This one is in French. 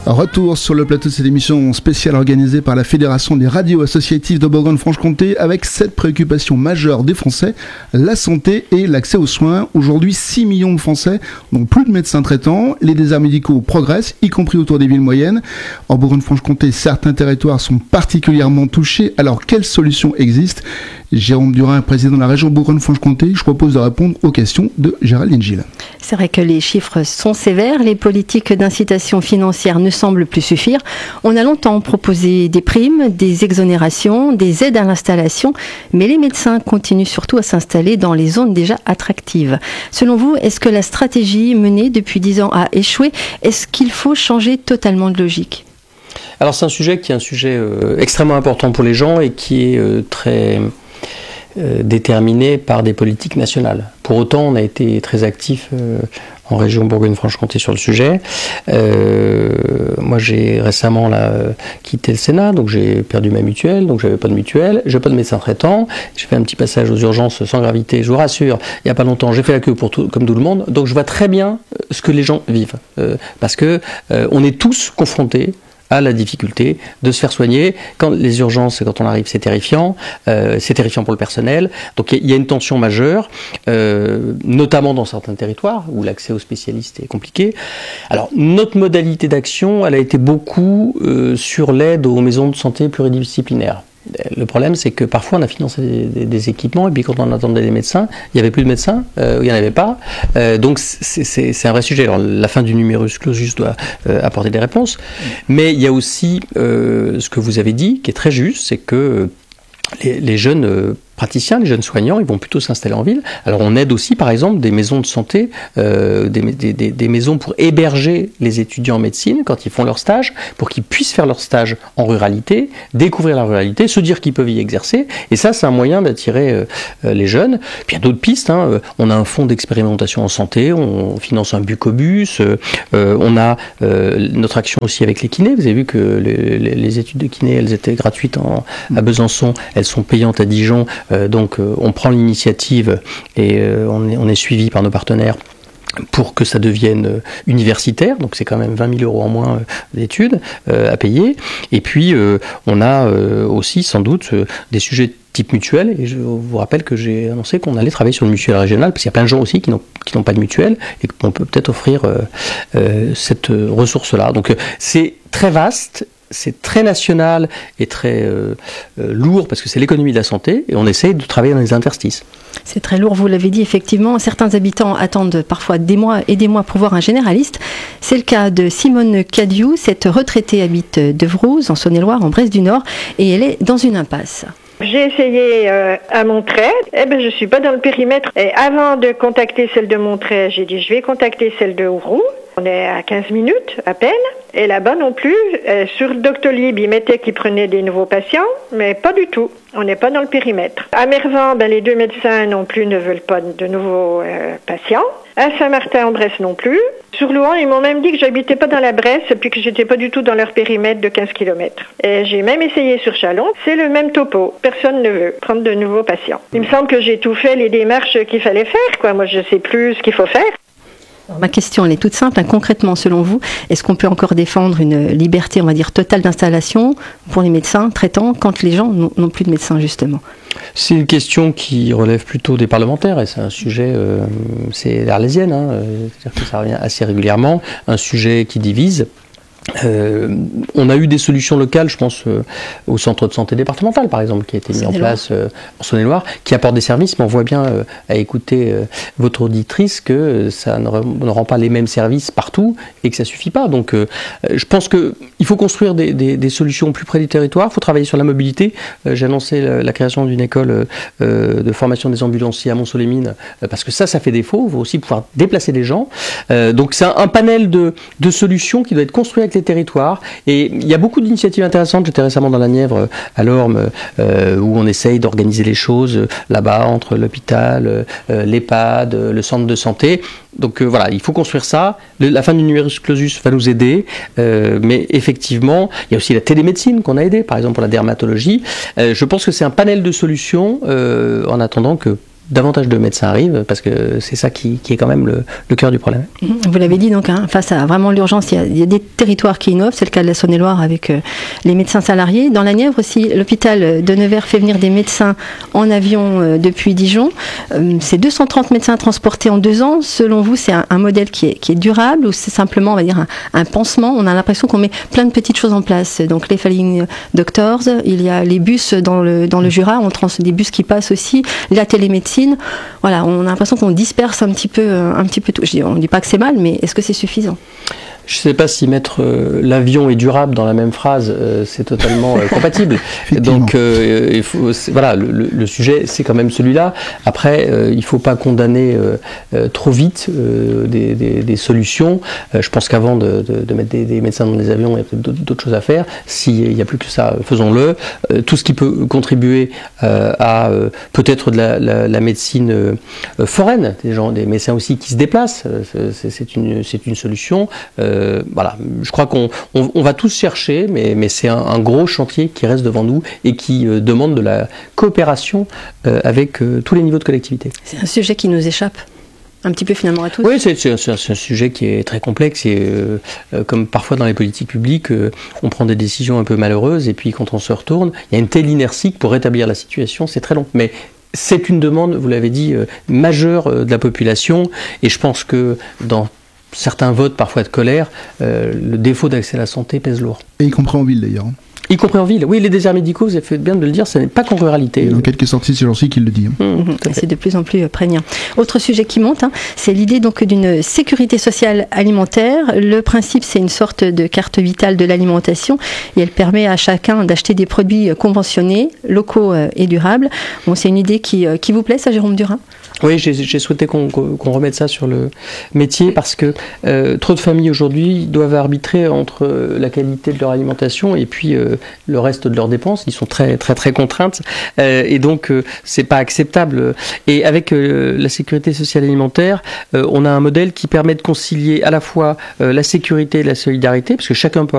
Retour sur le plateau de cette émission spéciale organisée par la Fédération des radios associatives de Bourgogne-Franche-Comté avec 7 préoccupations majeures des Français, la santé et l'accès aux soins. Aujourd'hui, 6 millions de Français n'ont plus de médecins traitants. Les déserts médicaux progressent, y compris autour des villes moyennes. En Bourgogne-Franche-Comté, certains territoires sont particulièrement touchés. Alors, quelles solutions existent ? Jérôme Durin, président de la région Bourgogne-Franche-Comté, je propose de répondre aux questions de Géraldine Gilles. C'est vrai que les chiffres sont sévères, les politiques d'incitation financière ne semblent plus suffire. On a longtemps proposé des primes, des exonérations, des aides à l'installation, mais les médecins continuent surtout à s'installer dans les zones déjà attractives. Selon vous, est-ce que la stratégie menée depuis 10 ans a échoué ? Est-ce qu'il faut changer totalement de logique ? Alors c'est un sujet qui est extrêmement important pour les gens et qui est très déterminé par des politiques nationales. Pour autant, on a été très actifs en région Bourgogne-Franche-Comté sur le sujet. Moi, j'ai récemment quitté le Sénat, donc j'ai perdu ma mutuelle, donc j'avais pas de mutuelle, j'ai pas de médecin traitant. J'ai fait un petit passage aux urgences sans gravité, je vous rassure. Il y a pas longtemps, j'ai fait la queue comme tout le monde, donc je vois très bien ce que les gens vivent, parce que on est tous confrontés à la difficulté de se faire soigner. Quand les urgences, quand on arrive, c'est terrifiant pour le personnel. Donc il y a une tension majeure, notamment dans certains territoires où l'accès aux spécialistes est compliqué. Alors notre modalité d'action, elle a été beaucoup sur l'aide aux maisons de santé pluridisciplinaires. Le problème, c'est que parfois on a financé des équipements et puis quand on attendait des médecins, il n'y avait plus de médecins, il n'y en avait pas. Donc c'est un vrai sujet. Alors la fin du numerus clausus doit apporter des réponses. Mais il y a aussi ce que vous avez dit, qui est très juste, c'est que les jeunes praticiens, les jeunes soignants, ils vont plutôt s'installer en ville. Alors on aide aussi par exemple des maisons de santé, des maisons pour héberger les étudiants en médecine quand ils font leur stage, pour qu'ils puissent faire leur stage en ruralité, découvrir la ruralité, se dire qu'ils peuvent y exercer. Et ça, c'est un moyen d'attirer les jeunes. Puis il y a d'autres pistes. On a un fonds d'expérimentation en santé, on finance un bucobus, on a notre action aussi avec les kinés. Vous avez vu que les études de kiné, elles étaient gratuites à Besançon, elles sont payantes à Dijon. Donc on prend l'initiative et on est suivi par nos partenaires pour que ça devienne universitaire, donc c'est quand même 20 000 € en moins d'études à payer. Et puis on a aussi sans doute des sujets type mutuelle, et je vous rappelle que j'ai annoncé qu'on allait travailler sur une mutuelle régionale, parce qu'il y a plein de gens aussi qui n'ont pas de mutuelle, et qu'on peut peut-être offrir cette ressource-là. Donc c'est très vaste, c'est très national et très lourd parce que c'est l'économie de la santé et on essaye de travailler dans les interstices. C'est très lourd, vous l'avez dit, effectivement. Certains habitants attendent parfois des mois et des mois pour voir un généraliste. C'est le cas de Simone Cadiou. Cette retraitée habite Devrouze, en Saône-et-Loire, en Bresse du Nord, et elle est dans une impasse. J'ai essayé à Montreuil, je suis pas dans le périmètre. Et avant de contacter celle de Montreuil, j'ai dit je vais contacter celle de Ouroux. On est à 15 minutes à peine. Et là-bas non plus, sur Doctolib, ils mettaient qu'ils prenaient des nouveaux patients, mais pas du tout. On n'est pas dans le périmètre. À Mervan, les deux médecins non plus ne veulent pas de nouveaux patients. À Saint-Martin-en-Bresse non plus. Sur Louhans, ils m'ont même dit que j'habitais pas dans la Bresse puis que j'étais pas du tout dans leur périmètre de 15 km. Et j'ai même essayé sur Chalon. C'est le même topo. Personne ne veut prendre de nouveaux patients. Il me semble que j'ai tout fait les démarches qu'il fallait faire, Moi, je sais plus ce qu'il faut faire. Ma question, elle est toute simple. Concrètement, selon vous, est-ce qu'on peut encore défendre une liberté, on va dire, totale d'installation pour les médecins traitants quand les gens n'ont plus de médecins, justement ? C'est une question qui relève plutôt des parlementaires et c'est un sujet, c'est l'arlésienne, c'est-à-dire que ça revient assez régulièrement, un sujet qui divise. On a eu des solutions locales, je pense au centre de santé départemental par exemple, qui a été mis en place en Saône-et-Loire, qui apporte des services, mais on voit bien à écouter votre auditrice que ça ne rend pas les mêmes services partout et que ça suffit pas. Donc je pense qu'il faut construire des solutions plus près du territoire, il faut travailler sur la mobilité. J'ai annoncé la création d'une école de formation des ambulanciers à Mont-Solemin, parce que ça fait défaut, il faut aussi pouvoir déplacer des gens. Donc c'est un panel de solutions qui doit être construit avec les territoires, et il y a beaucoup d'initiatives intéressantes. J'étais récemment dans la Nièvre à l'Orme où on essaye d'organiser les choses là-bas entre l'hôpital, l'EHPAD, le centre de santé. Donc voilà, il faut construire ça. La fin du numerus clausus va nous aider, mais effectivement, il y a aussi la télémédecine qu'on a aidé, par exemple pour la dermatologie. Je pense que c'est un panel de solutions en attendant que davantage de médecins arrivent, parce que c'est ça qui est quand même le cœur du problème. Vous l'avez dit, donc, face à vraiment l'urgence, il y a des territoires qui innovent, c'est le cas de la Saône-et-Loire avec les médecins salariés. Dans la Nièvre aussi, l'hôpital de Nevers fait venir des médecins en avion depuis Dijon. C'est 230 médecins transportés en 2 ans. Selon vous, c'est un modèle qui est durable ou c'est simplement, on va dire, un pansement? On a l'impression qu'on met plein de petites choses en place. Donc les Flying Doctors, il y a les bus dans le Jura, des bus qui passent aussi, la télémédecine. Voilà, on a l'impression qu'on disperse un petit peu tout. On ne dit pas que c'est mal, mais est-ce que c'est suffisant? Je ne sais pas si mettre l'avion et durable dans la même phrase, c'est totalement compatible. Donc, voilà, le sujet, c'est quand même celui-là. Après, il ne faut pas condamner trop vite des solutions. Je pense qu'avant de mettre des médecins dans les avions, il y a peut-être d'autres choses à faire. S'il n'y a plus que ça, faisons-le. Tout ce qui peut contribuer à peut-être de la médecine foraine, des médecins aussi qui se déplacent, c'est une solution. Voilà, je crois qu'on va tous chercher, mais c'est un gros chantier qui reste devant nous et qui demande de la coopération avec tous les niveaux de collectivité. C'est un sujet qui nous échappe un petit peu finalement à tous. Oui, c'est un sujet qui est très complexe et comme parfois dans les politiques publiques, on prend des décisions un peu malheureuses et puis quand on se retourne, il y a une telle inertie que pour rétablir la situation, c'est très long. Mais c'est une demande, vous l'avez dit, majeure de la population et je pense que dans certains votes parfois de colère, le défaut d'accès à la santé pèse lourd. Et y compris en ville d'ailleurs. Y compris en ville. Oui, les déserts médicaux, vous avez fait bien de le dire, ce n'est pas qu'en ruralité. Il y a quelques sorties ces jours-ci qui le dit. C'est de plus en plus prégnant. Autre sujet qui monte, c'est l'idée donc d'une sécurité sociale alimentaire. Le principe, c'est une sorte de carte vitale de l'alimentation et elle permet à chacun d'acheter des produits conventionnés, locaux et durables. Bon, c'est une idée qui vous plaît, ça, Jérôme Durin ? Oui, j'ai souhaité qu'on remette ça sur le métier parce que trop de familles aujourd'hui doivent arbitrer entre la qualité de leur alimentation et puis le reste de leurs dépenses. Ils sont très très très contraintes et donc c'est pas acceptable. Et avec la sécurité sociale alimentaire, on a un modèle qui permet de concilier à la fois la sécurité et la solidarité parce que chacun peut